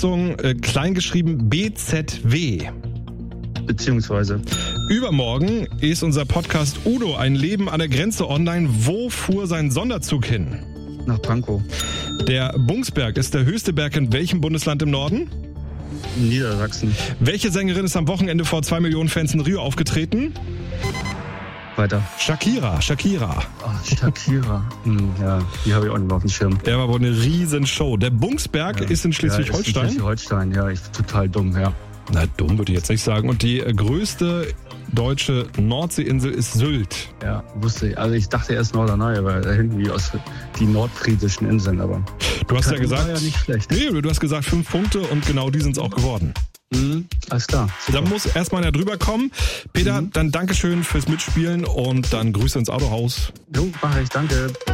Abkürzung kleingeschrieben BZW. Beziehungsweise. Übermorgen ist unser Podcast Udo, ein Leben an der Grenze online. Wo fuhr sein Sonderzug hin? Nach Pankow. Der Bungsberg ist der höchste Berg in welchem Bundesland im Norden? Niedersachsen. Welche Sängerin ist am Wochenende vor 2 Millionen Fans in Rio aufgetreten? Weiter. Shakira. Oh, Shakira. Ja, die habe ich auch nicht auf dem Schirm. Der war wohl eine Riesenshow. Der Bungsberg ist in Schleswig-Holstein. Ja, ist in Schleswig-Holstein, ja, ich total dumm, ja. Na, dumm würde ich jetzt nicht sagen. Und die größte deutsche Nordseeinsel ist Sylt. Ja, wusste ich. Also ich dachte erst Norderney, aber irgendwie aus die nordfriesischen Inseln, aber. Du hast ja gesagt. War ja nicht schlecht. Nee, du hast gesagt 5 Punkte und genau die sind es auch geworden. Alles klar. Super. Da muss erstmal einer drüber kommen. Peter, dann Dankeschön fürs Mitspielen und dann Grüße ins Autohaus. Jo, mach ich, danke.